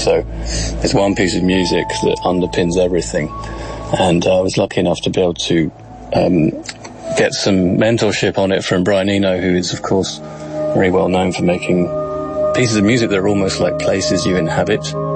So it's one piece of music that underpins everything. And I was lucky enough to be able to get some mentorship on it from Brian Eno, who is, of course, very well known for making pieces of music that are almost like places you inhabit.